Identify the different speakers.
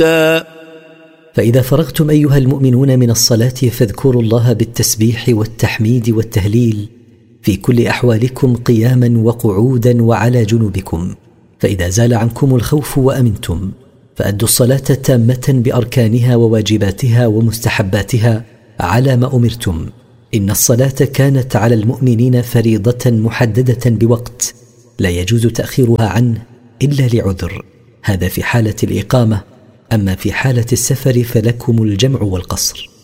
Speaker 1: فإذا فرغتم أيها المؤمنون من الصلاة فاذكروا الله بالتسبيح والتحميد والتهليل في كل أحوالكم قياما وقعودا وعلى جنوبكم. فإذا زال عنكم الخوف وأمنتم فأدوا الصلاة تامة بأركانها وواجباتها ومستحباتها على ما أمرتم. إن الصلاة كانت على المؤمنين فريضة محددة بوقت لا يجوز تأخيرها عنه إلا لعذر، هذا في حالة الإقامة. أما في حالة السفر فلكم الجمع والقصر.